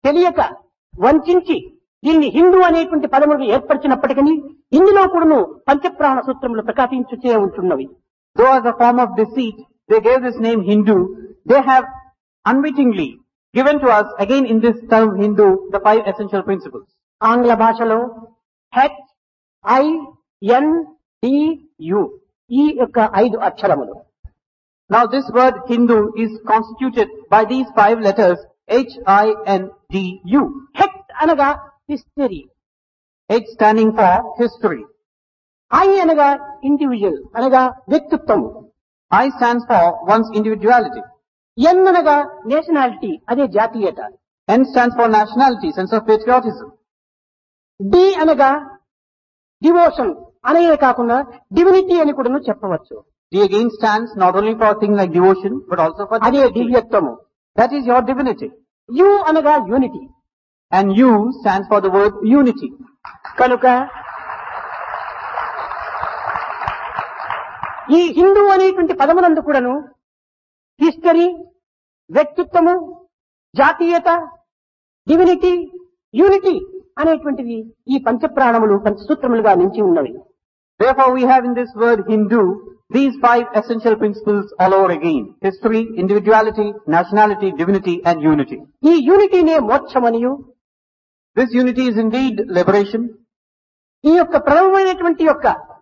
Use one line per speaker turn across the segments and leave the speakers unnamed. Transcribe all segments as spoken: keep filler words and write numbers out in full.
తెలియక వంచించి దీన్ని హిందూ అనేటువంటి పదములు ఏర్పరిచినప్పటికీ ఇందులో కూడాను పంచప్రాణ సూత్రములు ప్రకాశించుచే ఉంటున్నవి.
Though as a form of deceit, they gave this name Hindu, they have unwittingly given to us, again in this term Hindu, the five essential principles.
ఆంగ్ల భాషలో H I N D you ఈ యొక్క ఐదు అక్షరములు.
Now this word Hindu is constituted by these five letters H I N D U.
H అనగా history,
H standing for history.
I అనగా individual అనగా వ్యక్తిత్వము,
I stands for one's individuality.
ఎన్ అనగా nationality అదే జాతీయత,
N stands for nationality, sense of patriotism.
D అనగా devotion అనేదే కాకుండా divinity అని కూడా చెప్పవచ్చు.
D again stands not only for a thing like devotion, but also for
అదే
divinity.
దివ్యత్వము.
That is your divinity.
You అనగా unity.
And U stands for the word unity.
కనుక ఈ హిందూ అనేటువంటి పదములందు కూడాను హిస్టరీ, వ్యక్తిత్వము, జాతీయత, డివినిటీ, యూనిటీ అనేటువంటివి ఈ పంచప్రాణములు పంచసూత్రములుగా నిలిచి ఉన్నవి.
Therefore we have in this word Hindu these five essential principles all over again. History, individuality, nationality, divinity and unity.
ఈ యూనిటీనే మోక్షమనియు,
This unity is indeed liberation.
ఈ యొక్క ప్రథమమైనటువంటి యొక్క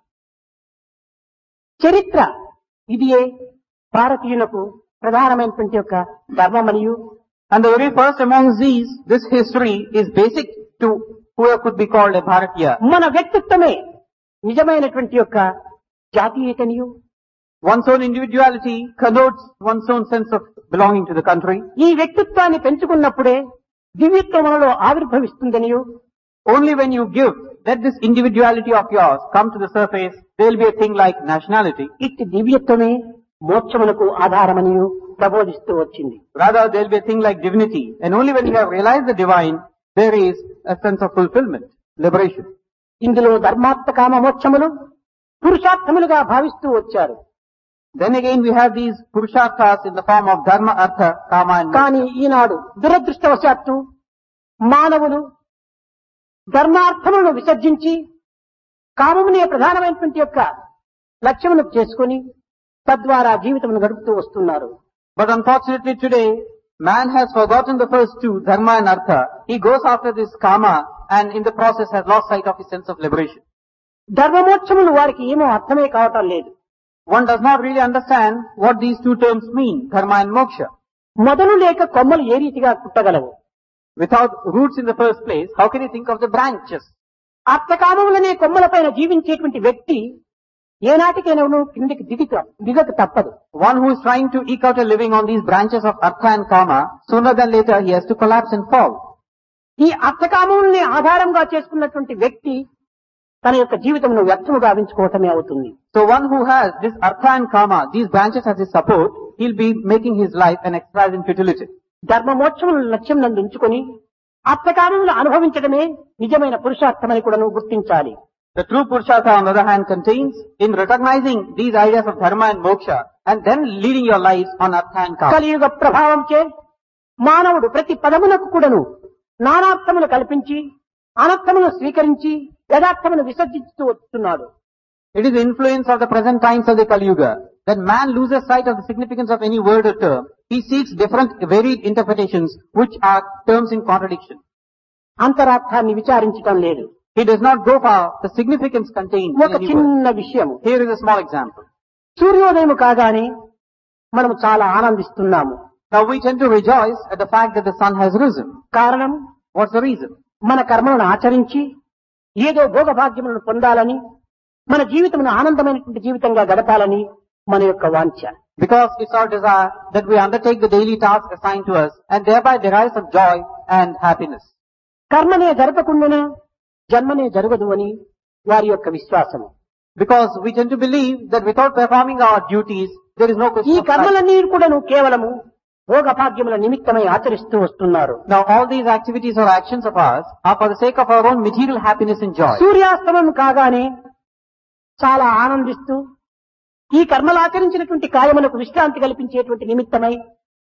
చరిత్ర ఇదియే భారతీయులకు ప్రధానమైనటువంటి యొక్క ధర్మమనియు,
And the very first amongst these, this history is basic to whoever could be called a Bharatiya.
మన వ్యక్తిత్వమే నిజమైనటువంటి యొక్క జాతీయతనియు,
One's own individuality connotes one's own sense of belonging to the country.
ఈ వ్యక్తిత్వాన్ని పెంచుకున్నప్పుడే దివ్యత్వం మనలో ఆవిర్భవిస్తుందనియు,
Only when you give, let this individuality of yours come to the surface, there will be a thing like nationality.
ఇట్టి దివ్యత్వమే మోక్షమునకు ఆధారమనియు ప్రబోధిస్తూ వచ్చింది.
Rather, there will be a thing like divinity. And only when you have realized the divine, there is a sense of fulfillment, liberation.
ఇందులో ధర్మార్థ కామ మోక్షములు పురుషార్థములుగా భావిస్తూ వచ్చారు.
Then again we have these purusharthas in the form of dharma, artha, kama and moksha.
కానీ ఈనాడు దురదృష్టవశాత్తు మానవులు ధర్మార్థములను విసర్జించి కామమునే ప్రధానమైనటువంటి యొక్క లక్ష్యమును చేసుకొని తద్వారా జీవితమును గడుపుతూ వస్తున్నారు.
But unfortunately today, man has forgotten the first two, dharma and artha. He goes after this kama and in the process has lost sight of his sense of liberation.
ధర్మమోక్షములు వారికి ఏమో అర్థమే కావటం లేదు.
One does not really understand what these two terms mean, dharma and moksha.
మొదలు లేక కొమ్మలు ఏ రీతిగా పుట్టగలవు?
Without roots in the first place, how can you think of the branches?
అర్థకామములనే కొమ్మలపైన జీవించేటువంటి వ్యక్తి ఏనాటికైనా కిందికి దిగక దిగక తప్పదు.
One who is trying to eke out a living on these branches of artha and kama, sooner than later he has to collapse and fall.
ఈ అర్థకామముల్ని ఆధారంగా చేసుకున్నటువంటి వ్యక్తి తన యొక్క జీవితమును వ్యర్థము గావించుకోవటమే అవుతుంది.
So one who has this artha and kama, these branches as his support, he'll be making his life an exercise in futility.
ధర్మమోక్షములను లక్ష్యం నందు ఉంచుకొని అర్థకామములు అనుభవించడమే నిజమైన పురుషార్థమని కూడా నువ్వు గుర్తించాలి.
The true Purushartha on the other hand contains in recognizing these ideas of dharma and moksha and then leading your lives on artha and kama.
కలియుగ ప్రభావం చే మానవుడు ప్రతి పదమునకు కూడాను నానార్థములు కల్పించి అనర్థమును స్వీకరించి యథార్థమును విసర్జిస్తూ వస్తున్నాడు.
It is the influence of the present times of the Kali Yuga that man loses sight of the significance of any word or term. He seeks different varied interpretations which are terms in contradiction.
అంతరార్థాన్ని విచారించటం లేదు.
He does not go for the significance contained in
ఒక
any word.
చిన్న విషయము,
Here is a small example.
సూర్యోదయం కాగానే మనము చాలా ఆనందిస్తున్నాము.
Now we tend to rejoice at the fact that the sun has risen.
కారణం
What's the reason?
మన కర్మలను ఆచరించి ఏదో భోగభాగ్యములను పొందాలని, మన జీవితమును ఆనందమైనటువంటి జీవితంగా గడపాలని మన యొక్క వాంఛ.
Because it's our desire that we undertake the daily tasks assigned to us and thereby derive some joy and happiness.
కర్మనే జరపకుండా జన్మనే జరగదు అని వారి యొక్క విశ్వాసము.
Because we tend to believe that without performing our duties, there is no
ఈ
question of life.
కర్మలన్నీ కూడాను కేవలము భోగభాగ్యముల నిమిత్తమై ఆచరిస్తూ వస్తున్నారు.
Now all these activities or actions of ours are for the sake of our own material happiness and joy.
సూర్యాస్తమం కాగానే చాలా ఆనందిస్తూ ఈ కర్మలు ఆచరించినటువంటి కాయములకు విశ్రాంతి కల్పించేటువంటి నిమిత్తమై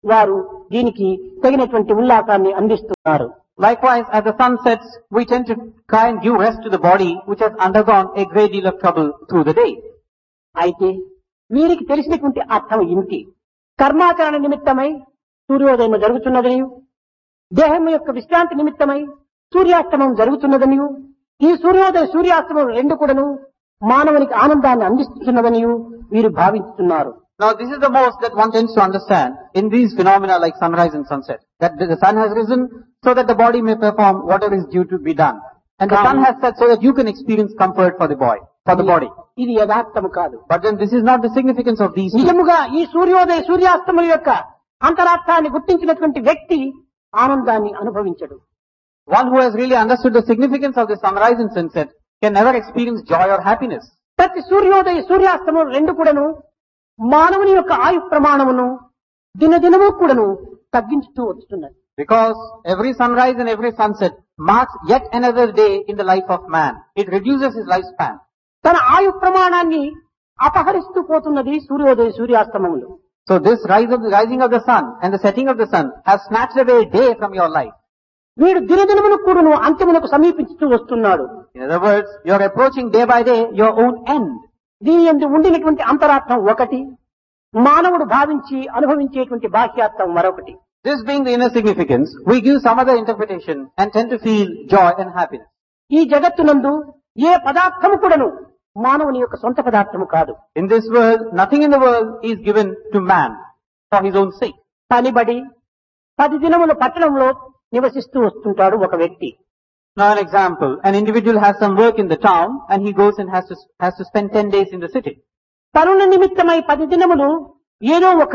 వారు దీనికి తగినటువంటి ఉల్లాసాన్ని అందిస్తున్నారు.
Likewise, as the sun sets, we tend to try and give rest to the body which has undergone a great deal of trouble through the day.
అయితే వీరికి తెలిసినటువంటి అర్థం ఇంటి కర్మాచరణ నిమిత్తమై సూర్యోదయం జరుగుతున్నదని, దేహం యొక్క విశ్రాంతి నిమిత్తమై సూర్యాస్తమం జరుగుతున్నదని, ఈ సూర్యోదయ సూర్యాస్తమం రెండు కూడాను మానవునికి ఆనందాన్ని అందిస్తున్నదని వీరు భావిస్తున్నారు.
Now this is the most that one tends to understand in these phenomena like sunrise and sunset. That the sun has risen so that the body may perform whatever is due to be done. And the sun has set so that you can experience comfort for the boy, for the body.
ఇది యథార్థము కాదు.
But then this is not the significance of these.
నిజముగా ఈ సూర్యోదయ సూర్యాస్తముల యొక్క అంతరార్థాన్ని గుర్తించినటువంటి వ్యక్తి ఆనందాన్ని అనుభవించడు.
One who has really understood the significance of the sunrise and sunset can never experience joy or happiness.
ప్రతి సూర్యోదయ సూర్యాస్తమం రెండు కూడాను మానవుని యొక్క ఆయు ప్రమాణమును దినదినము కూడాను తగ్గించుతూ వస్తున్నది.
Because every sunrise and every sunset marks yet another day in the life of man. It reduces his lifespan.
తన ఆయు ప్రమాణాన్ని అపహరిస్తూ పోతున్నది సూర్యోదయ సూర్యాస్తమములు.
So this rise of the rising of the sun and the setting of the sun has snatched away a day from your life.
వీడు దినదినమును కూడాను అంత్యమునకు సమీపిస్తూ వస్తున్నాడు.
In other words, you are approaching day by day your own end.
దీని యందు ఉండినటువంటి అంతరార్థం ఒకటి, మానవుడు భావించి అనుభవించేటువంటి బాహ్యార్థం మరొకటి.
This being the inner significance, we give some other interpretation and tend to feel joy and happiness.
ఈ జగత్తునందు ఏ పదార్థము కూడాను మానవుని యొక్క సొంత పదార్థము కాదు.
In this world, nothing in the world is given to man for his own sake.
పనిబడి పది దినముల పట్టణంలో నివసిస్తూ వస్తుంటాడు ఒక వ్యక్తి.
Now an example, an individual has some work in the town and he goes and has to, has to spend ten days in the city.
తరుణ నిమిత్తమై పది దినములు ఏదో ఒక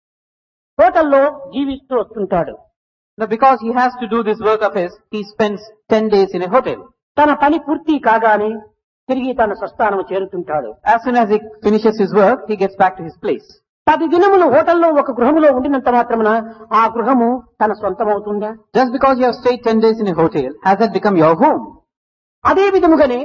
హోటల్లో జీవిస్తూ వస్తుంటాడు.
Now because he has to do this work of his, he spends ten days in a hotel.
తన పని పూర్తి కాగానే తిరిగి తన స్వస్థానము చేరుతుంటాడు.
As soon as he finishes his work, he gets back to his place.
పది దినములు హోటల్లో ఒక గృహములో ఉండినంత మాత్రమున ఆ గృహము తన సొంతమవుతుందా?
Just because you have stayed ten days in a hotel, has that become your home?
అదే విధముగానే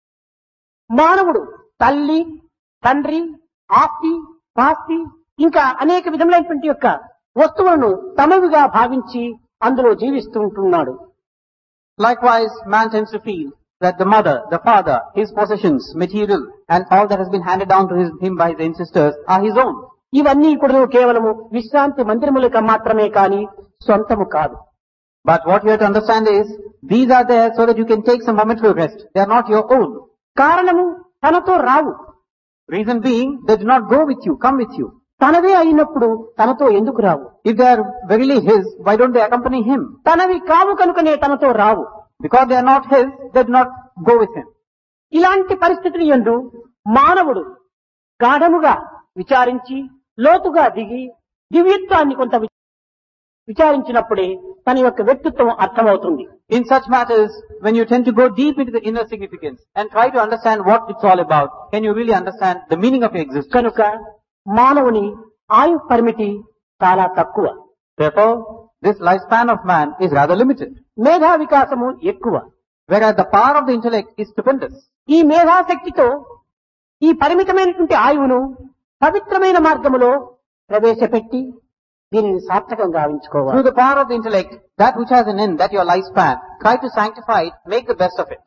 మానవుడు తల్లి, తండ్రి, ఆస్తి, పాస్తి ఇంకా అనేక విధములైనటువంటి యొక్క వస్తువులను తమవిగా భావించి అందులో జీవిస్తూ ఉంటున్నాడు.
Likewise, man tends to feel that the mother, the father, his possessions, material, and all that has been handed down to his, him by his ancestors are his own.
ఇవన్నీ కూడా కేవలము విశ్రాంతి మందిరములకు మాత్రమే కాని సొంతము కాదు.
But what you have to understand is, these are there so that you can take some momentary rest. They are not your own.
కారణము తనతో రావు.
Reason being, they do not go with you, come with you.
తనవే అయినప్పుడు తనతో ఎందుకు రావు?
If they are verily his, why don't they accompany him?
తనవి కావు కనుకనే తనతో రావు.
Because they are not his, they do not go with him.
ఇలాంటి పరిస్థితులు యందు మానవుడు గాఢముగా విచారించి లోతుగా దిగి దివ్యత్వాన్ని కొంత విచారించినప్పుడే తన యొక్క వ్యక్తిత్వం అర్థమవుతుంది.
In such matters, when you tend to go deep into the inner significance and try to understand what it's all about, can you really understand the meaning of your existence?
కనుక మానవుని ఆయు పరిమితి చాలా తక్కువ.
Therefore, this lifespan of man is rather limited.
మేధా వికాసము ఎక్కువ.
Whereas the power of the intellect is stupendous.
ఈ మేధాశక్తితో ఈ పరిమితమైనటువంటి ఆయువును పవిత్రమైన మార్గములో ప్రవేశపెట్టి దీనిని సార్థకంగా గావించుకోవాలి.
Through the power of the intellect, that which has an end, that your lifespan, try to sanctify it, make the best of it.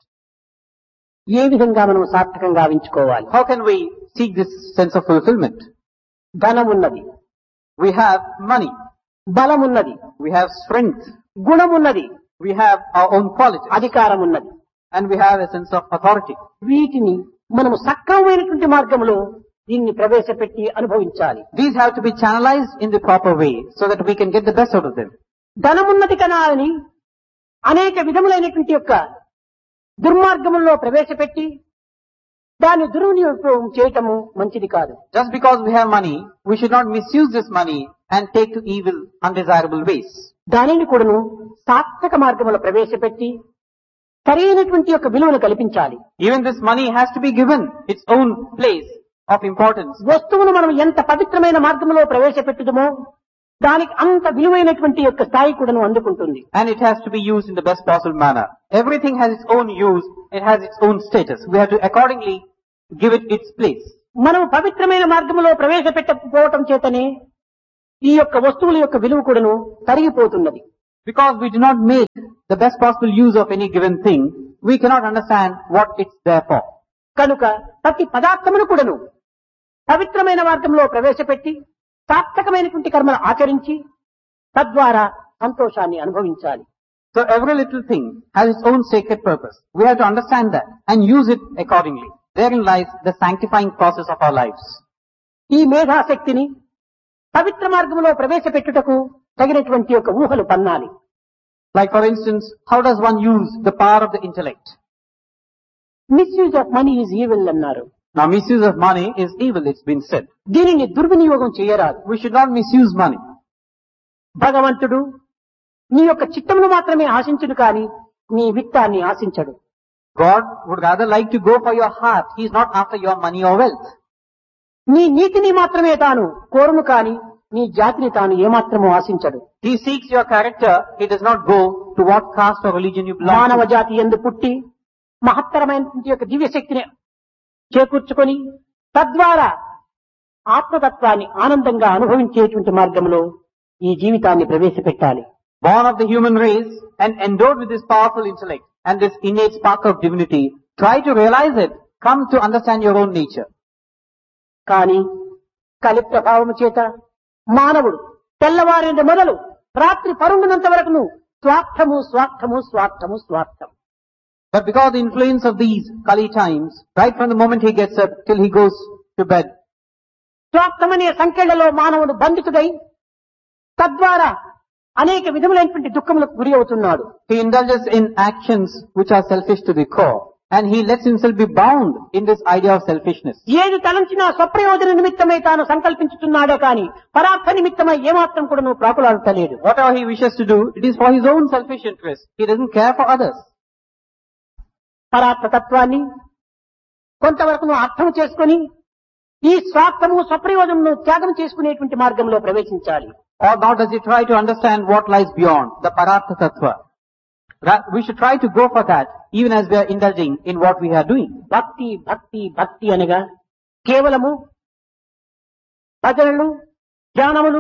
ఏ విధంగా మనం సార్థకంగా గావించుకోవాలి?
How can we seek this sense of fulfillment?
ధనం ఉన్నది,
We have money,
బలం ఉన్నది,
we have strength,
గుణం ఉన్నది,
we have our own qualities,
అధికారం ఉన్నది.
and we have a sense of authority.
వీటిని మనము సక్రమమైనటువంటి మార్గంలో దీన్ని ప్రవేశపెట్టి అనుభవించాలి.
These have to be channelized in the proper way so that we can get the best out of them.
ధనమున్నది కనా అని అనేక విధములైనటువంటి యొక్క దుర్మార్గముల్లో ప్రవేశపెట్టి దాన్ని దుర్వినియోగం చేయటము మంచిది కాదు.
Just because we have money, we should not misuse this money and take to evil, undesirable ways.
దానిని కూడాను సార్థక మార్గములో ప్రవేశపెట్టి సరైనటువంటి యొక్క విలువను కల్పించాలి.
Even this money has to be given its own place of importance.
వస్తువును మనం ఎంత పవిత్రమైన మార్గంలో ప్రవేశపెట్టుదమో దానికి అంత విలువైనటువంటి యొక్క స్థాయి కూడాను అందుకుంటుంది.
And it has to be used in the best possible manner. Everything has its own use, it has its own status. We have to accordingly give it its place.
మనం పవిత్రమైన మార్గంలో ప్రవేశపెట్టకపోవటం చేతనే ఈ యొక్క వస్తువుల యొక్క విలువ కూడాను తరిగిపోతున్నది.
Because we do not make the best possible use of any given thing, we cannot understand what it's there for.
కనుక ప్రతి పదార్థమును కూడాను పవిత్రమైన మార్గంలో ప్రవేశపెట్టి సార్థకమైనటువంటి కర్మలు ఆచరించి తద్వారా సంతోషాన్ని అనుభవించాలి.
So every little thing has its own sacred purpose. We have to understand that and use it accordingly. Therein lies the sanctifying process of our lives.
ఈ మేధాశక్తిని పవిత్ర మార్గంలో ప్రవేశపెట్టుటకు తగినటువంటి ఒక ఊహలు పన్నాలి.
Like for instance, how does one use the power of the intellect?
Misuse of money is evil అన్నారు.
Now misuse of money is evil, it's been said.
దీనిని దుర్వినియోగం చేయరాదు.
We should not misuse money.
భగవంతుడు నీ యొక్క చిత్తమును మాత్రమే ఆశించును కాని నీ విత్తాన్ని ఆశించడు.
God would rather like to go for your heart. He is not after your money or wealth.
నీ నీతిని మాత్రమే తాను కోరును కాని నీ జాతిని తాను ఏమాత్రము ఆశించడు.
He seeks your character. He does not go to what caste or religion you belong
మానవ
to.
జాతి యందు పుట్టి మహత్తరమైనటువంటి యొక్క దివ్య శక్తిని చేకూర్చుకొని తద్వారా ఆత్మతత్వాన్ని ఆనందంగా అనుభవించేటువంటి మార్గంలో ఈ జీవితాన్ని ప్రవేశపెట్టాలి.
Born of the human race and endowed with this powerful intellect and this innate spark of divinity, try to realize it. Come to understand your own nature.
కానీ కలి ప్రభావము చేత మానవుడు తెల్లవారిన మొదలు రాత్రి పరుండునంత వరకును స్వార్థము స్వార్థము స్వార్థము స్వార్థం.
But because the influence of these Kali times, right from the moment he gets up till he goes to bed,
స్వార్థమనే సంఖ్యలలో మానవుడు బంధితుడై తద్వారా అనేక విధములైనటువంటి దుఃఖములకు గురి అవుతున్నాడు.
he indulges in actions which are selfish to the core, and he lets himself be bound in this idea of selfishness.
ఏది తలంచినా స్వప్రయోజన నిమిత్తమై తాను సంకల్పించుతున్నాడే కాని పరార్థ నిమిత్తమై ఏమాత్రం కూడా నువ్వు ప్రాకులాడతలేడు.
Whatever he wishes to do, it is for his own selfish interest. He doesn't care for others.
పరార్థ తత్వాన్ని కొంతవరకు నువ్వు అర్థం చేసుకొని ఈ స్వార్థము స్వప్రయోజనము త్యాగం చేసుకునేటువంటి మార్గంలో ప్రవేశించాలి.
Or now does he try to understand what lies beyond the Parartha Tattva? Ra- We should try to go for that even as we are indulging in what we are doing.
భక్తి భక్తి భక్తి అనగా కేవలము భజనలు ధ్యానములు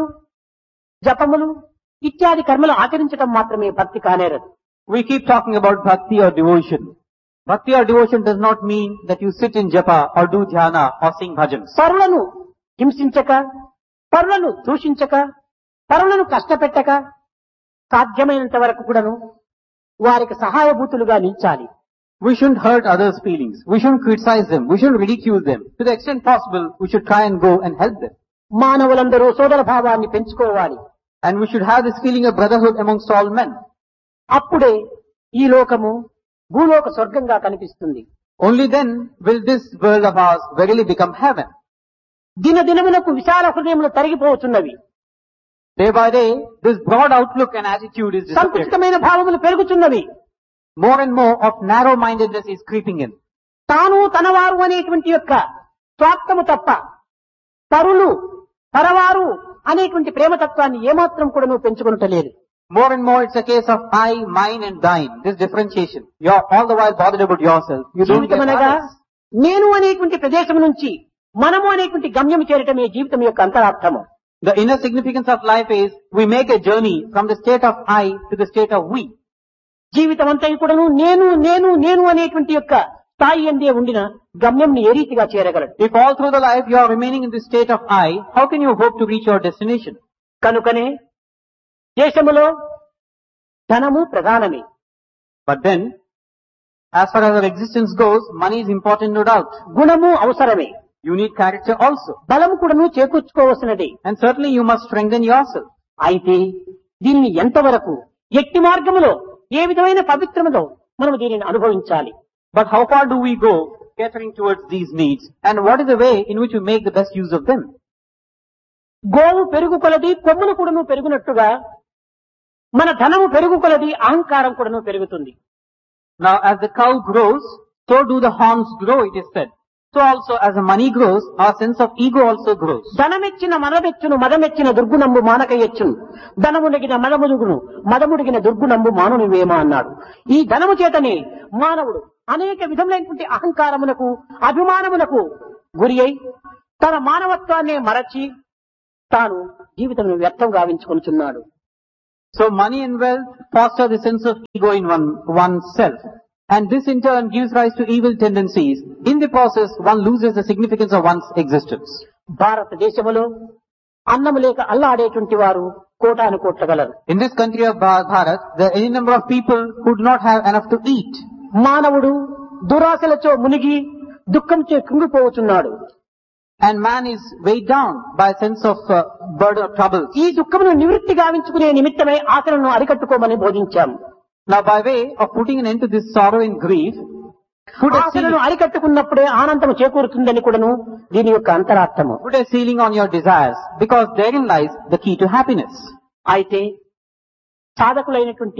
జపములు ఇత్యాది కర్మలు ఆచరించడం మాత్రమే భక్తి కానేరదు.
We keep talking about bhakti or devotion. Bhakti or devotion does not mean that you sit in japa or do dhyana or sing bhajans.
పరులను హింసించక పరులను దూషించక పరులను కష్టపెట్టక సాధ్యమైనంత వరకు కూడాను వారికి సహాయభూతులుగా నిలిచాలి.
We shouldn't hurt others' feelings. We shouldn't criticize them. We shouldn't ridicule them. To the extent possible, we should try and go and help them.
మానవులందరూ సోదర భావాన్ని పెంచుకోవాలి.
And we should have this feeling of brotherhood amongst all men.
అప్పుడే ఈ లోకము భూలోక స్వర్గంగా కనిపిస్తుంది.
Only then will this world of ours verily become heaven.
దినదినములకు విశాల హృదయములు తరిగిపోతున్నవి.
Day by day, this broad outlook and attitude is disappearing.
సంకుచితమైన భావములు పెరుగుతున్నవి.
More and more of narrow-mindedness is creeping in.
తాను తనవారు అనేటువంటి యొక్క స్వార్థము తప్ప పరులు పరవారు అనేటువంటి ప్రేమతత్వాన్ని ఏమాత్రం కూడా నువ్వు పెంచుకునటలేదు.
More and more it's a case of I, mine and thine. This differentiation. You're all the while bothered about yourself. You don't get
జీవితమనగా
others.
నేను అనేటువంటి ప్రదేశం నుంచి మనము అనేటువంటి గమ్యం చేరటమే జీవితం యొక్క అంతరార్థము.
The inner significance of life is we make a journey from the state of I to the state of we.
జీవితం అంతా కూడాను నేను నేను నేను అనేటువంటి యొక్క స్థాయి అందే ఉండిన గమ్యంని ఏ రీతిగా చేరగలడు.
If all through the life you are remaining in the state of I, how can you hope to reach your destination?
కనుకనే దేశములో ధనము ప్రధానమే.
But then, as far as our existence goes, money is important, no doubt.
గుణము అవసరమే.
You need character also.
బలము కూడాను చేకూర్చుకోవలసినదే.
And certainly you must strengthen yourself.
అయితే దీనిని ఎంతవరకు ఎట్టి మార్గములో ఏ విధమైన పవిత్రములో మనం దీనిని అనుభవించాలి.
But how far do we go catering towards these needs? And what is the way in which we make the best use of them?
గోవు పెరుగు కొలది కొమ్మును కూడాను పెరుగునట్టుగా మన ధనము పెరుగు కొలది అహంకారం కూడాను పెరుగుతుంది.
Now as the cow grows, so do the horns grow, it is said. So also as the money grows, our sense of ego also grows.
ధనమెచ్చిన మనమెచ్చును మదమెచ్చిన దుర్గుణంబు మానక ఎచ్చును ధనముడిగిన మదముడుగును మదముడిగిన దుర్గుణంబు మానునివేమా అన్నాడు. ఈ ధనము చేతనే మానవుడు అనేక విధములైనటువంటి అహంకారములకు అభిమానములకు గురి అయి తన మానవత్వాన్నే మరచి తాను జీవితం వ్యర్థం గావించుకొనుచున్నాడు.
So money and wealth foster the sense of ego in one oneself, and this in turn gives rise to evil tendencies. In the process, one loses the significance of one's existence.
భారతదేశంలో అన్నము లేక అల్లాడేటువంటి వారు కోటాను కోట్ల గలరు.
In this country of Bha- Bharat, there are any number of people who do not have enough to eat.
మానవుడు దురాశలతో మునిగి దుఃఖంచే కుంగిపోతున్నాడు.
And man is weighed down by a sense of uh, burden of troubles.
ఈ దుఃఖమును నివృత్తి గావించుకునే నిమిత్తమై ఆశలను అరికట్టుకోమని బోధించాం.
Now by way of putting an end to this sorrow and grief, put a
ఆశలను
ceiling,
అరికట్టుకున్నప్పుడే ఆనందం చేకూరుతుందని కూడాను దీని యొక్క అంతరార్థము.
put a ceiling on your desires, because therein lies the key to happiness.
అయితే సాధకులైనటువంటి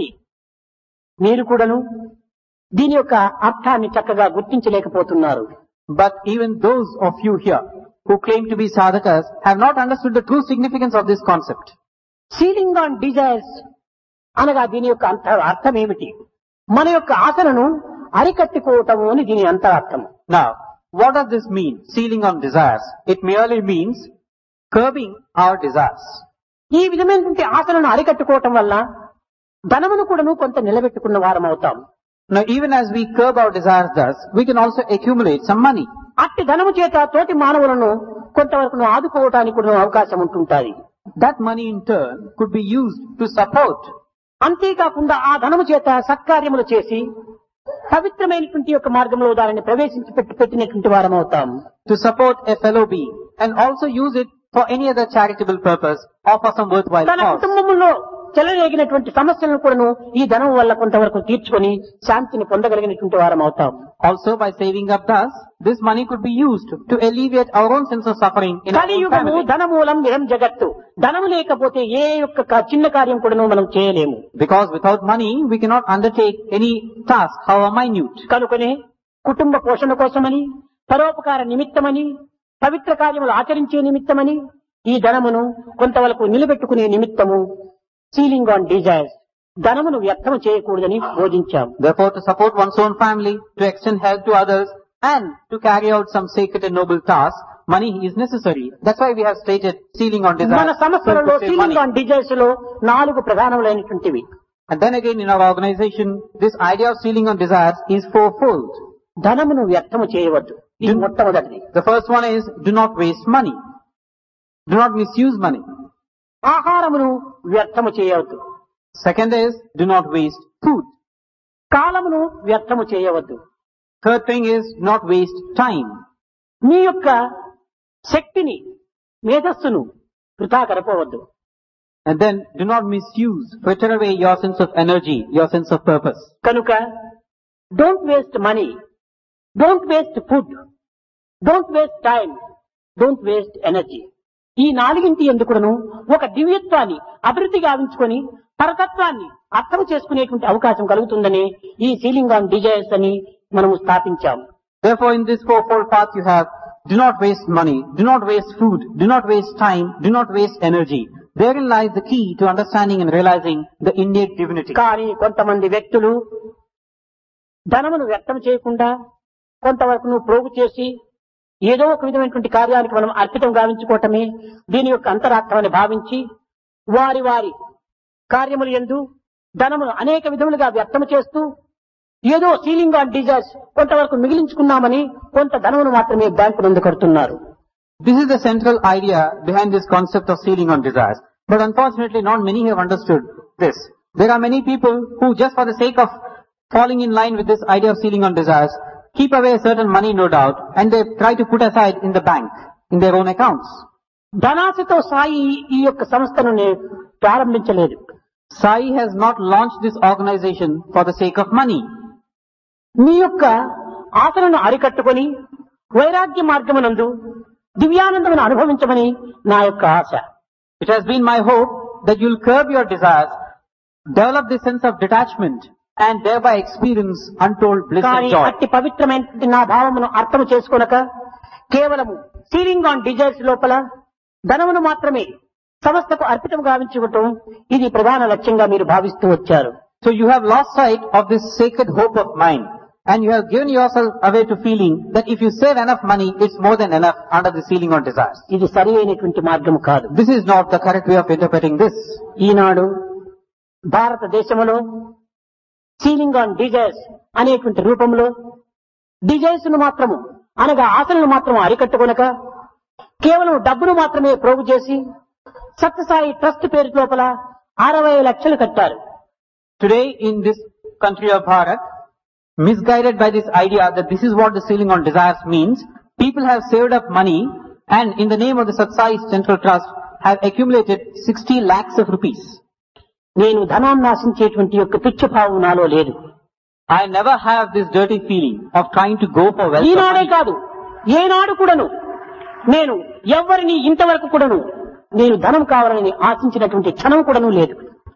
మీరు కూడాను దీని యొక్క అర్థాన్ని చక్కగా గుర్తించలేకపోతున్నారు.
But even those of you here who claim to be sadhakas have not understood the true significance of this concept.
Ceiling on desires అనగా దీని యొక్క అంత అర్థం ఏమిటి? మన యొక్క ఆశలను అరికట్టుకోవటము అని దీని అంతరార్థం.
Now, what does this mean? Sealing on desires. It merely means curbing our desires.
ఈ విధమైనటువంటి ఆశలను అరికట్టుకోవటం వల్ల ధనమును కూడాను కొంత నిలబెట్టుకున్న వారం అవుతాం.
Now, even as we curb our desires thus, we can also accumulate some money.
అట్టి ధనము చేత తోటి మానవులను కొంతవరకు ఆదుకోవటానికి కూడా అవకాశం ఉంటుంటాది.
That money in turn could be used to support.
అంతేకాకుండా ఆ ధనము చేత సత్కార్యములు చేసి పవిత్రమైనటువంటి యొక్క మార్గంలో దానిని ప్రవేశించి పెట్టి పెట్టినటువంటి వారం అవుతాం.
To support a fellow being and also use it for any other charitable purpose or for some worthwhile
తన
cause.
కుటుంబంలో చెలరేగినటువంటి సమస్యలను కూడాను ఈ ధనం వల్ల కొంతవరకు తీర్చుకొని శాంతిని పొందగలిగినటువంటి వారం అవుతాం.
Also, by saving up thus, this money could be used to alleviate our own sense of suffering in our own
కలియుగము
family.
ధనమూలం ఇదం జగత్తు. ధనము లేకపోతే ఏ యొక్క క- చిన్న కార్యం కూడాను మనం చేయలేము.
Because without money, we cannot undertake any task, however minute.
కనుకనే కుటుంబ పోషణ కోసమని, పరోపకార నిమిత్తమని, పవిత్ర కార్యములు ఆచరించే నిమిత్తమని ఈ ధనమును కొంతవరకు నిలబెట్టుకునే నిమిత్తము సీలింగ్ ఆన్ డిజైర్స్ ధనమును వ్యర్థం చేయకూడదని బోధించాం.
Therefore, to support one's own family, to extend help to others, and to carry out some sacred and noble tasks, money is necessary. That's why we have stated sealing on
మన
desires.
సంస్థలలో
so to save money.
Ceiling on desires లో నాలుగు ప్రధానములైనటువంటివి.
And then again, in our organization, this idea of sealing on desires is fourfold.
ధనమును వ్యర్థము చేయవద్దు. ఇది
Do-
మొట్టమొదటిది.
The first one is, do not waste money. Do not misuse money.
ఆహారమును వ్యర్థము చేయవద్దు.
Second is, do not waste food.
కాలమును వ్యర్థము చేయవద్దు.
Third thing is, do not waste time.
మీ యొక్క శక్తిని మేధస్సును వృథా గడపవద్దు.
And then, do not misuse, fritter away your sense of energy, your sense of purpose.
కనుక don't waste money, don't waste food, don't waste time, don't waste energy. ఈ నాలుగింటి ఎందుకును ఒక దివ్యత్వాన్ని అభివృద్ధి గావించుకొని పరతత్వాన్ని అర్థం చేసుకునేటువంటి అవకాశం కలుగుతుందని ఈ సీలింగ్ ఆన్ డిజైర్స్ అని మనము స్థాపించాం.
Therefore, in this fourfold path you have, do not waste money, do not waste food, do not waste time, do not waste energy. Therein lies the key to understanding and realizing the innate divinity.
కానీ కొంతమంది వ్యక్తులు ధనమును వ్యర్థం చేయకుండా కొంతవరకు ప్రోగు చేసి ఏదో ఒక విధమైనటువంటి కార్యానికి మనం అర్పితం గావించుకోవటమే దీని యొక్క అంతరార్థమని భావించి వారి వారి కార్యములు యందు ధనమును అనేక విధములుగా వ్యర్థం చేస్తూ ఏదో సీలింగ్ ఆన్ డిజైర్స్ కొంతవరకు మిగిలించుకున్నామని కొంత ధనమును మాత్రమే బ్యాంకు నందు కడుతున్నారు.
This is the central idea behind this concept of sealing on desires. But unfortunately, not many have understood this. There are many people who, just for the sake of falling in line with this idea of sealing on desires, keep away a certain money, no doubt, and they try to put aside in the bank, in their own accounts.
ధనాశతో Sai ఈ యొక్క సంస్థను నే- ప్రారంభించలేదు.
Sai has not launched this organization for the sake of money.
మీ యొక్క ఆశలను అరికట్టుకొని వైరాగ్య మార్గమునందు దివ్యానందమును అనుభవించమని నా యొక్క ఆశ.
It has been my hope that you'll curb your desires, develop this sense of detachment, and thereby experience untold bliss
కానీ
and joy.
అట్టి పవిత్రమైన నా భావమును అర్థం చేసుకొనక కేవలము సీలింగ్ ఆన్ డిజైర్స్ లోపల ధనమును మాత్రమే సంస్థకు అర్పితం గావించుకోవటం ఇది ప్రధాన లక్ష్యంగా మీరు భావిస్తూ వచ్చారు.
So you have lost sight of this sacred hope of mine, and you have given yourself away to feeling that if you save enough money, it's more than enough under the ceiling on desires.
ఇది సరి అయినటువంటి మార్గం కాదు.
This is not the correct way of interpreting this.
ఈనాడు భారతదేశంలో ceiling on desires అనేటువంటి రూపంలో desires ను మాత్రము అనగా ఆశలను మాత్రం అరికట్టుకొనక కేవలం డబ్బును మాత్రమే ప్రోగు చేసి సత్యసాయి ట్రస్ట్ పేరు లోపల అరవై లక్షలు కట్టారు.
Today in this country of Bharat, misguided by this idea that this is what the ceiling on desires means, people have saved up money and in the name of the Satsai Central Trust have accumulated sixty lakhs of rupees.
నేను ధనాన్ని ఆశించేటువంటి యొక్క పిచ్చి భావం నాలో లేదు.
I never have this dirty feeling of trying to go for wealth.
ఈనాడే కాదు, ఏనాడు కూడాను నేను ఎవరిని ఇంతవరకు కూడాను నేను ధనం కావాలని ఆశించినటువంటి క్షణం కూడాను లేదు.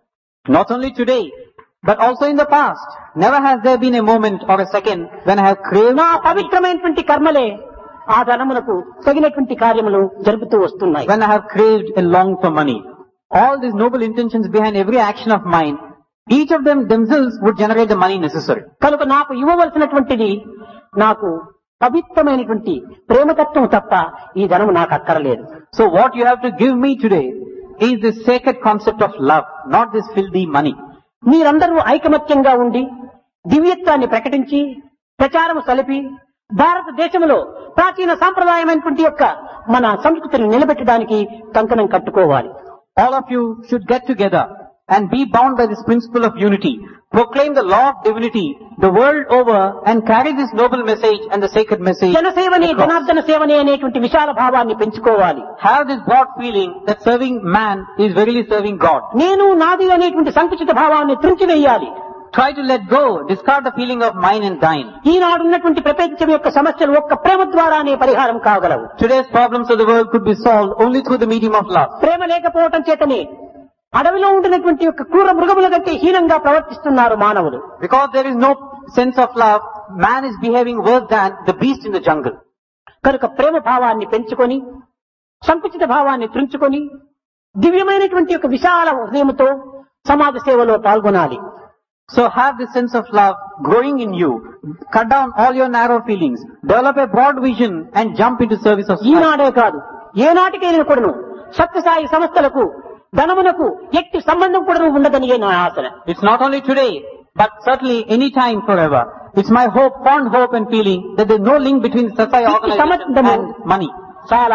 Not only today, but also in the past, never has there been a moment or a second when I have craved.
నా పవిత్రమైనటువంటి కర్మలే ఆ ధనమునకు తగినటువంటి కార్యములు జరుపుతూ వస్తున్నాయి.
When I have craved and longed for money, all these noble intentions behind every action of mine, each of them themselves would generate the money necessary.
కనుక నాకు ఇవ్వవలసినటువంటిది నాకు పవిత్రమైనటువంటి ప్రేమతత్వం తప్ప ఈ ధనము నాకు అక్కరలేదు.
So what you have to give me today is this sacred concept of love, not this filthy money.
మీరందరూ ఐకమత్యంగా ఉండి దివ్యత్వాన్ని ప్రకటించి ప్రచారం సలిపి భారతదేశంలో ప్రాచీన సాంప్రదాయమైనటువంటి యొక్క మన సంస్కృతిని నిలబెట్టడానికి కంకణం కట్టుకోవాలి.
All of you should get together and be bound by this principle of unity. Proclaim the law of divinity the world over and carry this noble message and the sacred message.
జనసేవనే Janardhana సేవనే అనేటువంటి విశాల భావాన్ని పెంచుకోవాలి.
Have this broad feeling that serving man is verily serving God.
నేను నాది అనేటువంటి సంకుచిత భావాన్ని త్రుంచివేయాలి.
Try to let go, discard the feeling of mine and thine.
ఈనాడు ఉన్నటువంటి ప్రపంచం యొక్క సమస్యలు ఒక్క ప్రేమ ద్వారానే పరిహారం కాగలవు.
Today's problems of the world could be solved only through the medium of love.
ప్రేమ లేకపోవటం చేతనే అడవిలో ఉండినటువంటి యొక్క క్రూర మృగముల కంటే హీనంగా ప్రవర్తిస్తున్నారు మానవులు.
Because there is no sense of love, man is behaving worse than the beast in the jungle.
కనుక ప్రేమ భావాన్ని పెంచుకొని సంకుచిత భావాన్ని త్రుంచుకొని దివ్యమైనటువంటి యొక్క విశాల హృదయంతో సమాజ సేవలో పాల్గొనాలి.
So have this sense of love growing in you. Cut down all your narrow feelings. Develop a broad vision and jump into service of society.
ఈనాడే కాదు ఏనాటికైనా కూడాను సత్యసాయి సంస్థలకు ధనమునకు ఎట్టి సంబంధం కూడా ఉండదని నా ఆశ.
It's not only today, but certainly any time forever. It's my hope, fond hope and feeling that there's no link between Satsai organization and money.
చాలా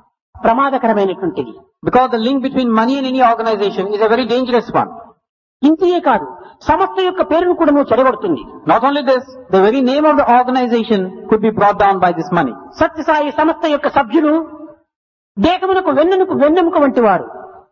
ప్రమాదకరమైనటువంటిది.
Because the link between money and any organization is a very dangerous one.
ఇంతే కాదు సంస్థ యొక్క పేరును కూడా నువ్వు చెడగొడుతుంది.
Not only this, the very name of the organization could be brought down by this money.
Sathya Sai సంస్థ యొక్క సభ్యులు దేహమునకు వెన్నెముక వెన్నెముక వంటి వారు.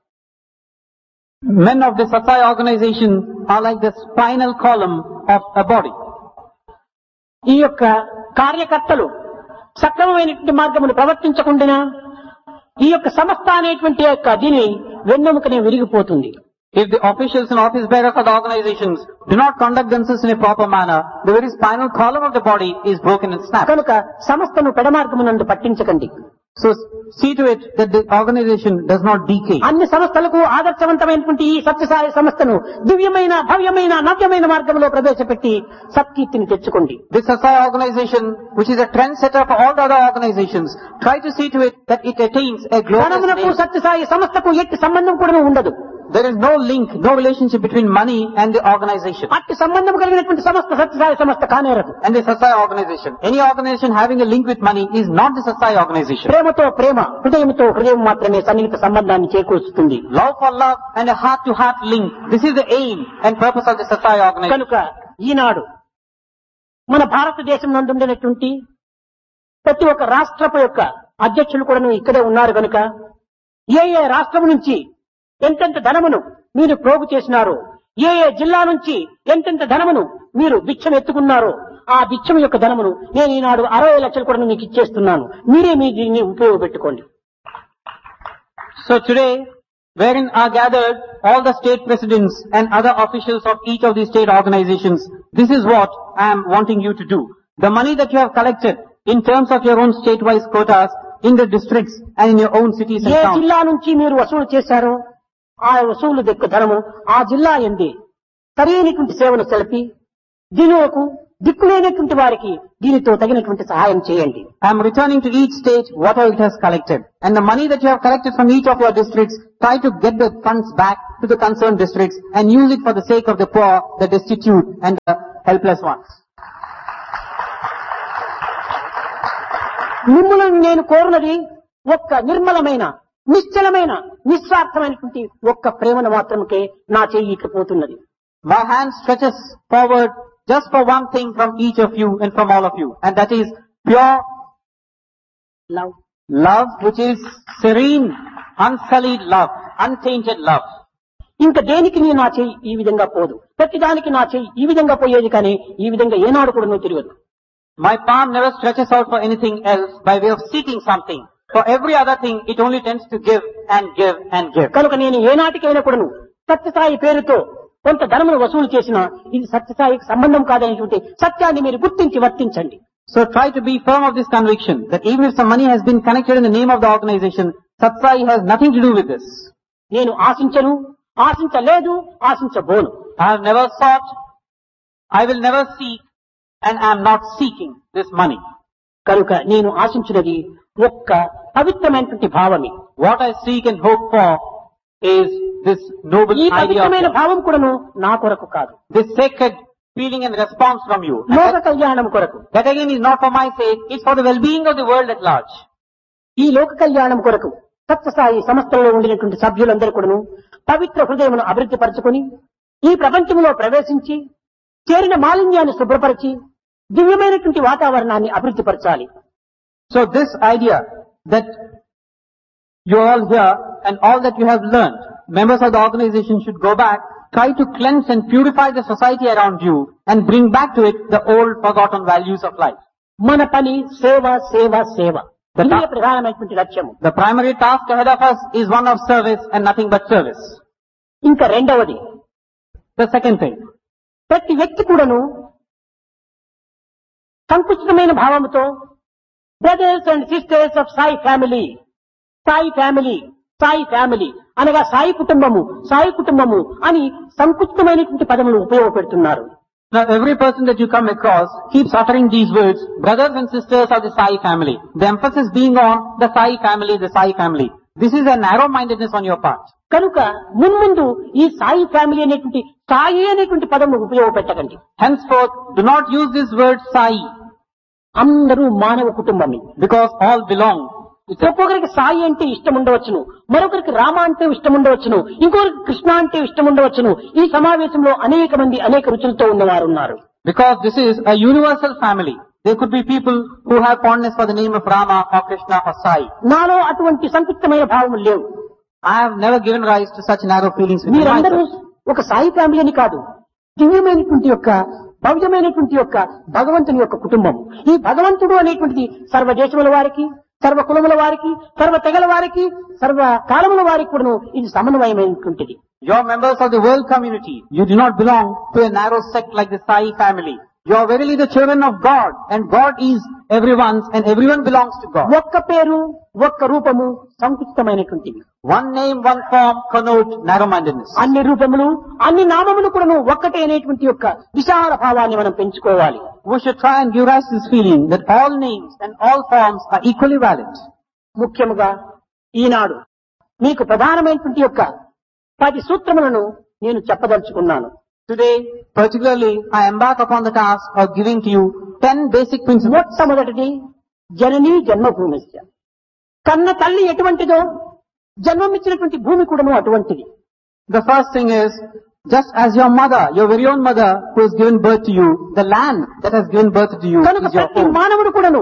Men of the Satsai organization are like the spinal column of a body.
ఈ యొక్క కార్యకర్తలు సక్రమమైనటువంటి మార్గమును ప్రవర్తించకుండా ఈ యొక్క సంస్థ అనేటువంటి యొక్క దీని వెన్నెముకనే విరిగిపోతుంది.
If the officials and office bearers of the organizations do not conduct themselves in a proper manner, the very spinal column of the body is broken and snapped.
కనుక సంస్థను పెడమార్గమునందు పట్టించకండి.
So see to it that the organization does not decay.
అన్ని సంస్థలకు ఆదర్శవంతమైనటువంటి ఈ సత్యసాయి సంస్థను దివ్యమైన భవ్యమైన నవ్యమైన మార్గంలో ప్రవేశపెట్టి సత్కీర్తిని తెచ్చుకోండి.
This Satsai organization, which is a trendsetter for all the other organizations, try to see to it that it attains a glorious name.
Sathya Sai సంస్థకు ఎట్టి సంబంధం కూడా ఉండదు.
There is no link, no relationship between money and the organization.
అట్టి సంబంధం కలిగినటువంటి సంస్థ సత్యసాయి సంస్థ కానేరదు.
And the Satsai organization. Any organization having a link with money is not the Satsai organization.
ప్రేమతో ప్రేమ, హృదయంతో హృదయం మాత్రమే సన్నిహిత సంబంధాన్ని చేకూరుస్తుంది.
Love for love and a heart to heart link. This is the aim and purpose of the Satsai organization.
కనుక ఈనాడు మన భారతదేశం నందుండినటువంటి ప్రతి ఒక్క రాష్ట్రపు యొక్క అధ్యక్షులు కూడా ఇక్కడే ఉన్నారు కనుక ఏ ఏ రాష్ట్రం నుంచి ఎంతెంత ధనమును మీరు ప్రోగు చేసినారో, ఏ ఏ జిల్లా నుంచి ఎంతెంత ధనమును మీరు భిక్షం ఎత్తుకున్నారో ఆ భిక్షం యొక్క ధనమును నేను ఈనాడు అరవై లక్షలు కూడా మీకు ఇచ్చేస్తున్నాను. మీరే మీ దీన్ని ఉపయోగపెట్టుకోండి.
So today, wherein are gathered all the state presidents and other officials of each of these state organizations, this is what I am wanting you to do. The money that you have collected in terms of your own state-wise quotas in the districts and in your own cities and
A
towns.
జిల్లా నుంచి మీరు వసూలు చేశారో ఆ వసూలు యొక్క ధనము ఆ జిల్లా ఎందే సరైనటువంటి సేవను సెలిపి దినువకు దిక్కులేనటువంటి వారికి దీనితో తగినటువంటి సహాయం చేయండి.
I am returning to each state whatever it has collected. And the money that you have collected from each of your districts, try to get the funds back to the concerned districts and use it for the sake of the poor, the destitute and the helpless ones.
మిమ్మల్ని నేను కోరునది ఒక్క నిర్మలమైన, నిశ్చలమైన, నిస్వార్థమైనటువంటి ఒక్క ప్రేమను మాత్రమే నా చెయ్యి ఇట్లా పోతున్నది.
My hand stretches forward just for one thing from each of you and from all of you. And that is pure
love.
love, which is serene, unsullied love, untainted love.
ఇంకా దేనికి నీ నా చెయ్యి ఈ విధంగా పోదు. ప్రతిదానికి నా చెయ్యి ఈ విధంగా పోయేది కానీ ఈ విధంగా ఏనాడు కూడా నువ్వు తిరగదు.
My palm never stretches out for anything else by way of seeking something. For every other thing, it only tends to give and give and give.
కనుక నేను ఏనాటికైనా కూడాను సత్యసాయి పేరుతో కొంత ధనమును వసూలు చేసినా ఇది సత్యసాయికి సంబంధం కాదనేటువంటి సత్యాన్ని మీరు గుర్తించి వర్తించండి.
So try to be firm of this conviction that even if some money has been connected in the name of the organization, Satsai has nothing to do with this.
నేను ఆశించను, ఆశించలేదు, ఆశించబోను.
I have never sought, I will never seek, and I am not seeking this money.
కనుక నేను ఆశించినది ఒక్క పవిత్రమైనటువంటి భావమే.
What I seek and hope for is this noble
ఈ
idea
పవిత్రమైన
of
భావం కూడాను నా కొరకు కాదు,
this sacred feeling and response from you. And
లోక
that,
కళ్యాణం కొరకు.
that again is not for my sake, it's for the well-being of the world at large.
ఈ లోక కళ్యాణం కొరకు సత్యసాయి సంస్థలో ఉండినటువంటి సభ్యులందరూ కూడాను పవిత్ర హృదయమును అభివృద్ధి పరచుకొని ఈ ప్రపంచంలో ప్రవేశించి చేరిన మాలిన్యాన్ని శుభ్రపరిచి దివ్యమైనటువంటి వాతావరణాన్ని అభివృద్ధి పరచాలి.
So this idea that you all here and all that you have learned, members of the organization should go back, try to cleanse and purify the society around you and bring back to it the old forgotten values of life.
మన పని సేవ, సేవ, సేవ.
The
ఇదే
ta-
ప్రధానమైనటువంటి లక్ష్యము.
The primary task ahead of us is one of service and nothing but service.
ఇంకా రెండవది,
The second thing,
ప్రతి వ్యక్తి కూడాను సంకుచితమైన భావముతో brothers and sisters of Sai family, Sai family, Sai family అనగా సాయి కుటుంబము, సాయి కుటుంబము అని సంకుచితమైనటువంటి పదములు ఉపయోగపెడుతున్నారు.
now every person that you come across keeps uttering these words, brothers and sisters of the Sai family. The emphasis being on the Sai family, the Sai family. This is a narrow-mindedness on your part.
కనుక మున్ముందు ఈ Sai family అనేటువంటి సాయి అనేటువంటి పదము ఉపయోగపెట్టకండి.
Henceforth, do not use this word Sai,
అందరూ మానవ కుటుంబమే.
because all belong. It's a,
ఒక్కొక్కరికి సాయి అంటే ఇష్టం ఉండవచ్చును, మరొకరికి రామ అంటే ఇష్టం ఉండవచ్చును, ఇంకొకరికి కృష్ణ అంటే ఇష్టం ఉండవచ్చును. ఈ సమావేశంలో అనేక మంది అనేక రుచులతో ఉన్నవారు ఉన్నారు.
because this is a universal family. There could be people who have fondness for the name of Rama or Krishna or Sai.
నాలో అటువంటి సంకుచితమైన భావములు లేవు.
I have never given rise to such narrow feelings within
మీరందరూ
myself.
ఒక Sai family అని కాదు, దివ్యమైనటువంటి యొక్క భవ్యమైనటువంటి యొక్క భగవంతుని యొక్క కుటుంబం. ఈ భగవంతుడు అనేటువంటిది సర్వ దేశముల వారికి, సర్వ కులముల వారికి, సర్వ తెగల వారికి, సర్వ కాలముల వారికి కూడా ఇది సమన్వయమైనటువంటిది.
You are members of the world community. You do not belong to a narrow sect like the Sai family. You are verily the children of God, and God is everyone's and everyone belongs to God.
ఒక్క పేరు, ఒక్క రూపము సంకుచితమైనటువంటివి.
One name, one form connote narrow-mindedness.
అన్ని రూపములు, అన్ని నామములు కూడాను ఒక్కటే అనేటువంటి యొక్క విశాల భావాన్ని మనం పెంచుకోవాలి.
We should try and give rise to this feeling that all names and all forms are equally valid.
ముఖ్యముగా ఈనాడు మీకు ప్రధానమైనటువంటి యొక్క పది సూత్రములను నేను చెప్పదలుచుకున్నాను.
Today, particularly, I embark upon the task of giving to you ten basic principles.
మొట్టమొదటిది జననీ జన్మభూమిస్య. కన్న తల్లి ఎటువంటిదో జన్మమిచ్చినటువంటి భూమి కూడాను అటువంటిది.
The first thing is, just as your mother, your very own mother who has given birth to you, the land that has given birth to you
కనుక
is your
ప్రతి
home.
మానవుడు కూడాను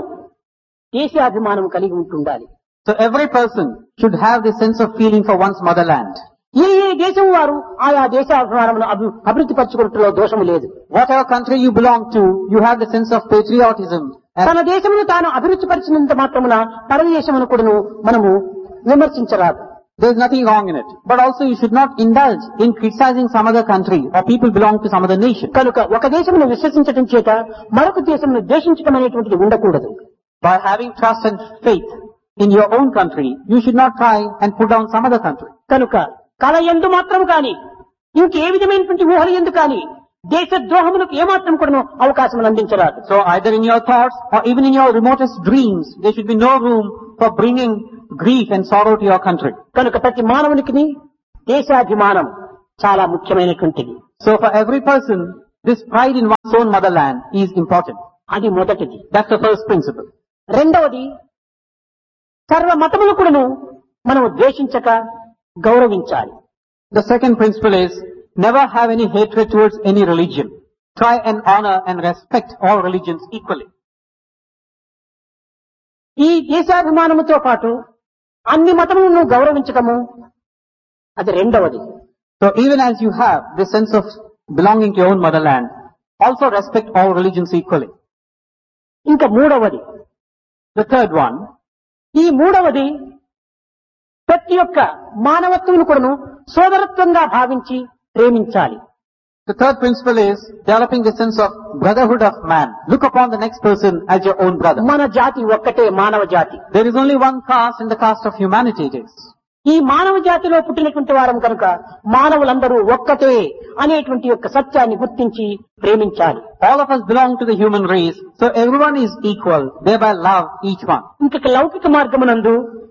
దేశాభిమానం కలిగి ఉంటుండాలి.
So every person should have this sense of feeling for one's motherland.
ఏ ఏ దేశం వారు ఆయా దేశాభిమానమును అభి అభివృద్ధి పరచుకున్నట్లో దోషము లేదు.
Whatever country you belong to, you have the sense of patriotism. And
తన దేశమును తాను అభివృద్ధి పరిచినంత మాత్రమున పరదేశమును కూడాను మనము విమర్శించరాదు.
there is nothing wrong in it. But also you should not indulge in criticizing some other country or people belong to some other nation.
కనుక ఒక దేశమును విశ్వసించడం చేత మరొక దేశమును ద్వేషించడం అనేటువంటిది ఉండకూడదు.
By having trust and faith in your own country, you should not try and put down some other country.
కనుక కళ ఎందు మాత్రం కాని ఇంకే విధమైనటువంటి ఊహల ఎందు కాని దేశద్రోహములకు ఏమాత్రం కూడా అవకాశం అందించరాదు.
So either in your thoughts or even in your remotest dreams, there should be no room for bringing grief and sorrow to your country.
కనుక ప్రతి మానవునికి దేశాభిమానం చాలా ముఖ్యమైనటువంటిది.
So for every person, this pride in one's own motherland is important.
అది మొదటిది.
That's the first principle.
రెండవది, సర్వ మతములు కూడాను మనం ద్వేషించక గౌరవించాలి.
The second principle is never have any hatred towards any religion. Try and honor and respect all religions equally.
ఈ దేశాభిమానముతో పాటు అన్ని మతములను గౌరవించటము అది రెండవది.
So even as you have this sense of belonging to your own motherland, also respect all religions equally.
ఇంకా మూడవది,
The third one,
ఈ మూడవది ప్రతి ఒక్క మానవత్వమును కూడాను సోదరత్వంగా భావించి ప్రేమించాలి.
the third principle is developing the sense of brotherhood of man. Look upon the next person as your own brother.
మన జాతి ఒక్కటే, మానవ జాతి.
There is only one caste in the caste of humanity it is.
ఈ మానవ జాతిలో పుట్టినటువంటి వారం కనుక మానవులందరూ ఒక్కటే అనేటువంటి యొక్క సత్యాన్ని గుర్తించి ప్రేమించాలి.
All of us belong to the human race, so everyone is equal, thereby love each one.
ఇంకొక లౌకిక మార్గమునందు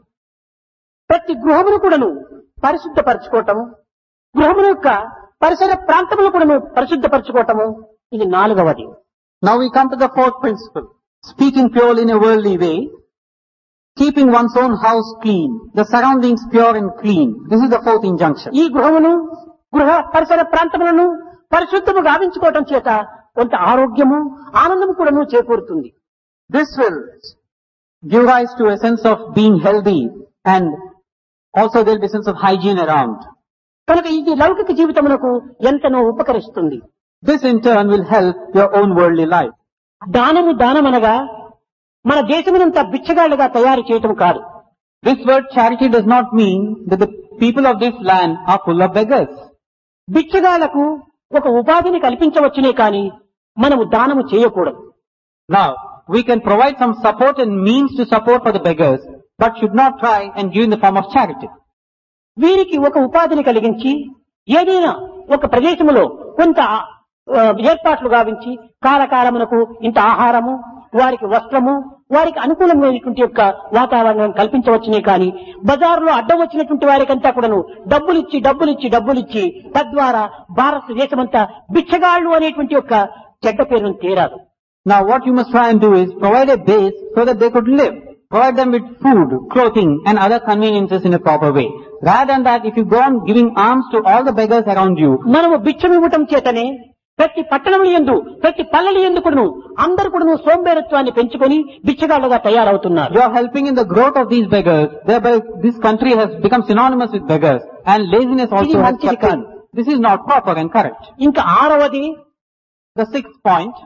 ప్రతి గృహమును కూడాను పరిశుద్ధపరచుకోవటము, గృహముల యొక్క పరిసర ప్రాంతములు కూడాను పరిశుద్ధపరచుకోవటము, ఇది నాలుగవది.
Now we come to the fourth principle. Speaking purely in a worldly way, keeping one's own house clean, the surroundings pure and clean. This is the fourth injunction.
ఈ గృహమును గృహ పరిసర ప్రాంతములను పరిశుద్ధము గావించుకోవటం చేత కొంత ఆరోగ్యము ఆనందము కూడాను చేకూరుతుంది.
This will give rise to a sense of being healthy, and also there will be a sense of hygiene around.
కనుక ఇది లౌకిక జీవితమునకు ఎంతనో ఉపకరిస్తుంది.
This in turn will help your own worldly life.
దానము దానమనగా మన దేశమునంతా బిచ్చగాళ్లుగా తయారు చేయటం కాదు.
This word charity does not mean that the people of this land are full of beggars.
బిచ్చగాళ్లకు ఒక ఉపాధిని కల్పించవచ్చునే కానీ మనము దానము చేయకూడదు.
Now, we can provide some support and means to support for the beggars, but should not try and give in the form of charity.
వీరికి ఒక ఉపాధిని కలిగించి ఏదైనా ఒక ప్రదేశములో కొంత ఆ, ఏర్పాట్లు గావించి కాలకాలమునకు ఇంత ఆహారము, వారికి వస్త్రము, వారికి అనుకూలమైనటువంటి యొక్క వాతావరణం కల్పించవచ్చునే కానీ బజారులో అడ్డం వచ్చినటువంటి వారికంతా కూడాను డబ్బులిచ్చి డబ్బులిచ్చి డబ్బులిచ్చి తద్వారా భారతదేశమంతా బిచ్చగాళ్లు అనేటువంటి యొక్క చెడ్డ పేరును తీరాదు.
Now what you must try and do is provide a base so that they could live. Provide them with food, clothing and other conveniences in a proper way. Rather than that, if you go on giving alms to all the beggars around you,
మనము బిచ్చమివ్వటం చేతనే ప్రతి పట్టణముల యందు ప్రతి పల్లెల యందు కూడాను అందరూ కూడాను సోంబేరత్వాన్ని పెంచుకొని బిచ్చగాళ్లుగా తయారవుతున్నారు.
you are helping in the growth of these beggars. Thereby this country has become synonymous with beggars, and laziness also
ఇది
has
మంచిది
kept in.
కాదు.
This is not proper and correct.
ఇంకా ఆరవది,
The sixth point,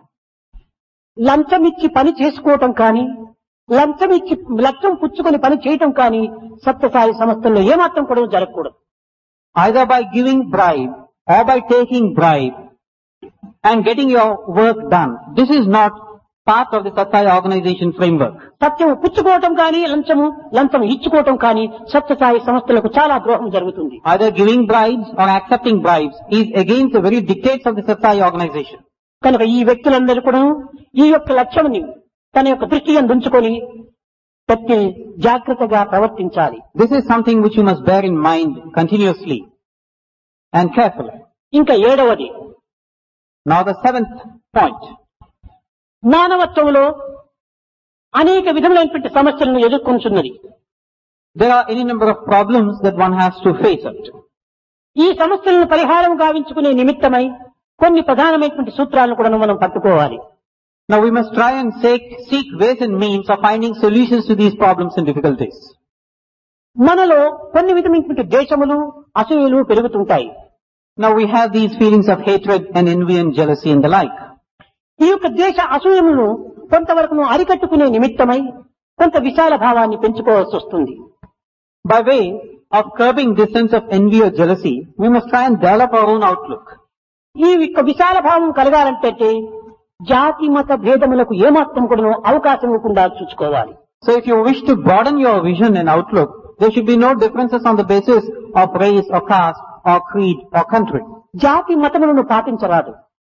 లంచమిచ్చి పని చేసుకోవటం కానీ లంచమిచ్చి లంచం పుచ్చుకొని పని చేయటం కానీ సత్యసాయి సంస్థల్లో ఏమాత్రం కూడా జరగకూడదు.
either by giving bribe or by taking bribe and getting your work done. This is not part of the Satsaya organization framework.
సత్యం పుచ్చుకోవటం కానీ లంచము లంచం ఇచ్చుకోవటం కానీ సత్యసాయి సంస్థలకు చాలా ద్రోహం జరుగుతుంది.
Either giving bribes or accepting bribes is against the very dictates of the Satsaya organization.
కనుక ఈ వ్యక్తులందరూ కూడా ఈ యొక్క లక్ష్యాన్ని తన యొక్క దృష్టి యందు ఉంచుకొని ప్రతి జాగ్రత్తగా ప్రవర్తించాలి.
This is something which you must bear in mind continuously and carefully.
ఇంకా ఏడవది,
Now the seventh point.
మానవత్వంలో అనేక విధములైనటువంటి సమస్యలను ఎదుర్కొంటున్నది.
There are any number of problems that one has to face up to.
ఈ సమస్యలను పరిహారం గావించుకునే నిమిత్తమై కొన్ని ప్రధానమైనటువంటి సూత్రాలను కూడా మనం పట్టుకోవాలి.
Now we must try and seek, seek ways and means of finding solutions to these problems and difficulties.
మనలో కొన్ని విధమైనటువంటి ద్వేషములు అసూయలు పెరుగుతుంటాయి.
Now we have these feelings of hatred and envy and jealousy and the like.
ఈ యొక్క ద్వేష అసూయములను కొంతవరకు అరికట్టుకునే నిమిత్తమై కొంత విశాల భావాన్ని పెంచుకోవాల్సి వస్తుంది.
By way of curbing this sense of envy or jealousy, we must try and develop our own outlook.
ఈ యొక్క విశాల భావం కలగాలంటే జాతి మత భేదములకు ఏమాత్రం కూడా అవకాశం ఇవ్వకుండా చూసుకోవాలి.
So if you wish to broaden your vision and outlook, there should be no differences on the basis of race or caste or creed or country.
జాతి మతములను పాటించరాదు.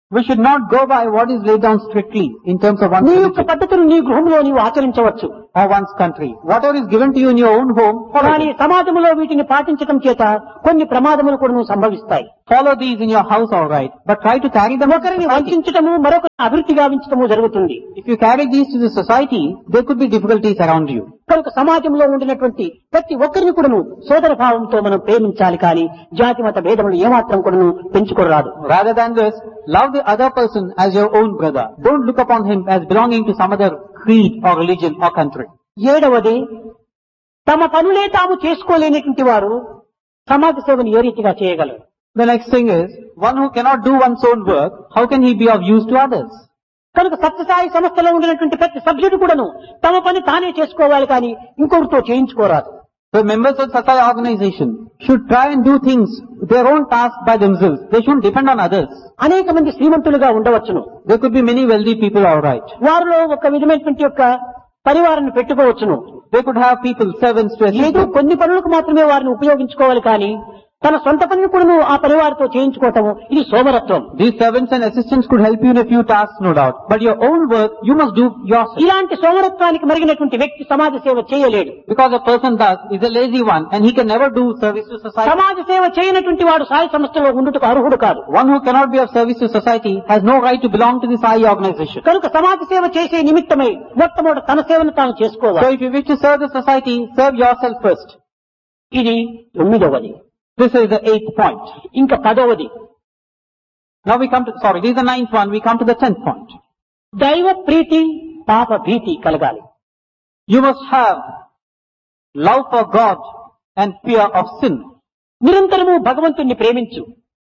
We should not go by what is laid down strictly in terms of one's
నీ యొక్క
religion
పద్ధతులు నీ గృహంలో నీవు ఆచరించవచ్చు.
or one's country. Whatever is given to you in your own home, follow
కానీ
it.
సమాజంలో వీటిని పాటించడం చేత కొన్ని ప్రమాదములు కూడా నువ్వు సంభవిస్తాయి.
Follow these in your house, all right, but try to carry them.
ఒకరిని వంచడము మరొకరిని అభివృద్ధి గావించడము జరుగుతుంది.
If you carry these to the society, there could be difficulties around you.
కనుక సమాజంలో ఉండినటువంటి ప్రతి ఒక్కరిని కూడాను సోదర భావంతో మనం ప్రేమించాలి కానీ జాతి మత భేదములు ఏమాత్రం కూడాను పెంచుకోరాదు.
Rather than this, love the other person as your own brother. Don't look upon him as belonging to some other creed or religion or country.
ఏడవది, తమ పనులే తాము చేసుకోలేనటువంటి వారు సమాజ సేవను ఏ రీతిగా చేయగలరు?
The next thing is, one who cannot do one's own work, how can he be of use to others?
కనుక సత్యసాయి సంస్థలో ఉండినటువంటి ప్రతి సభ్యుడు కూడాను తమ పని తానే చేసుకోవాలి కానీ ఇంకొకరితో చేయించుకోరాదు.
The members of Satsai organization should try and do things, their own task by themselves. They shouldn't depend on others.
అనేక మంది శ్రీమంతులుగా ఉండవచ్చును.
There could be many wealthy people, all right.
వారిలో ఒక విధమైనటువంటి యొక్క పరివారాన్ని పెట్టుకోవచ్చును.
They could have people, servants to assist
ఏదో
them.
కొన్ని పనులకు మాత్రమే వారిని ఉపయోగించుకోవాలి కానీ తన సొంత పనిని కూడా ఆ పరివారితో చేయించుకోవటము ఇది సోమరత్వం.
These servants and assistants could help you in a few tasks, no doubt. But your own work, you must do yourself.
ఇలాంటి సోమరత్వానికి మరిగినటువంటి వ్యక్తి సమాజ సేవ చేయలేడు.
Because a person does is a lazy one and he can never do service to society.
సమాజ సేవ చేయనటువంటి వాడు సాయి సంస్థలో ఉండుటకు అర్హుడు కాదు.
One who cannot be of service to society has no right to belong to the Sai organization.
కనుక సమాజ సేవ చేసే నిమిత్తమై మొట్టమొదటి తన సేవను తాను
So
చేసుకోవాలి.
if you wish to serve the society, serve yourself first.
ఇది తొమ్మిదవది.
This is the eighth point.
ఇంకా పదవది,
Now we come to, sorry, this is the ninth one, we come to the tenth point.
దైవ ప్రీతి పాప భీతి కలగాలి.
You must have love for God and fear of sin.
నిరంతరము భగవంతుణ్ణి ప్రేమించు,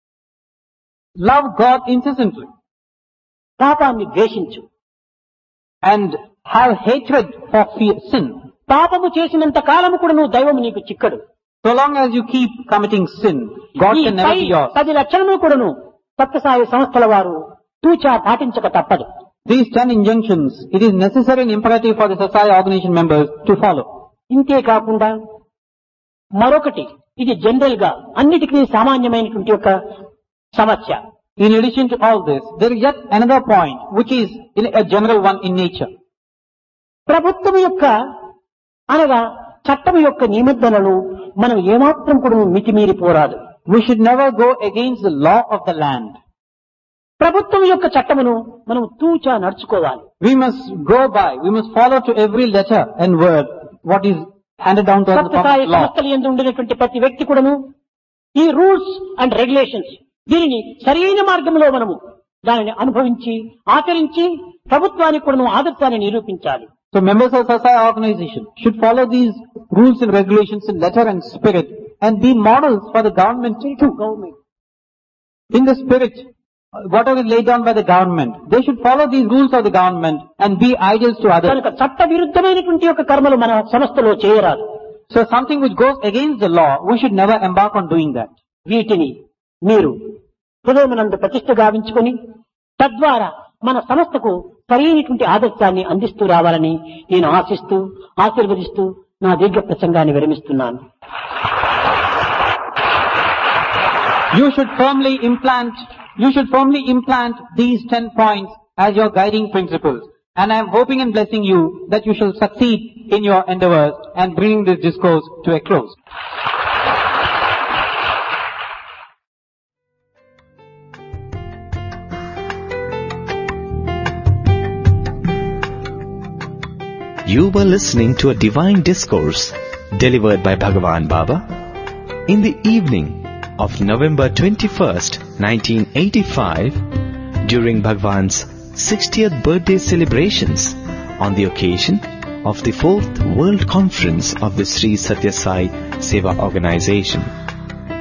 Love God incessantly
పాపాన్ని ద్వేషించు.
and have hatred for fear, sin.
పాపము చేసినంత కాలము కూడా నువ్వు దైవము నీకు చిక్కడు.
So long as you keep committing sin, God
ఈ
can never
pi
be yours.
పది లక్షణములు కూడాను సత్యసాయి సంస్థల వారు తూచా పాటించక తప్పదు.
These ten injunctions, it is necessary and imperative for the society organization members to follow.
ఇంతే కాకుండా మరొకటి, ఇది జనరల్ గా అన్నిటికీ సామాన్యమైనటువంటి ఒక సమస్య.
In addition to all this, there is yet another point which is in- a general one in nature.
ప్రభుత్వం యొక్క అనగా చట్టం యొక్క నిబంధనలను మనం ఏమాత్రం కూడా మితిమీరిపోరాదు.
We should never go against the law of the land.
ప్రభుత్వం యొక్క చట్టమును మనం తూచా నడుచుకోవాలి.
We must go by, we must follow to every letter and word what is handed down to us from
Sathya Sai
the law.
సంస్థలు యందు ఉండినటువంటి ప్రతి వ్యక్తి కూడాను ఈ రూల్స్ అండ్ రెగ్యులేషన్స్ దీనిని సరైన మార్గంలో మనము దానిని అనుభవించి ఆచరించి ప్రభుత్వానికి కూడాను ఆదర్శాన్ని నిరూపించాలి.
So members of society organization should follow these rules and regulations in letter and spirit and be models for the government too. In the spirit, whatever is laid down by the government, they should follow these rules of the government and be ideals to others.
కనుక చట్ట విరుద్ధమైనటువంటి యొక్క కర్మలు మన సంస్థలో చేయరాదు.
So something which goes against the law, we should never embark on doing that.
వీటిని మీరు హృదయమునందు ప్రతిష్ఠ గావించుకొని తద్వారా మన సంస్థకు సరైనటువంటి ఆదర్శాన్ని అందిస్తూ రావాలని నేను ఆశిస్తూ ఆశీర్వదిస్తూ నా దీర్ఘ ప్రసంగాన్ని విరమిస్తున్నాను.
You should firmly implant, you should firmly implant these ten points as your guiding principles. And I am hoping and blessing you that you shall succeed in your endeavors and bringing this discourse to a close.
You were listening to a divine discourse delivered by Bhagavan Baba in the evening of November twenty-first, nineteen eighty-five during Bhagavan's sixtieth birthday celebrations on the occasion of the fourth World Conference of the Sri Satya Sai Seva Organization.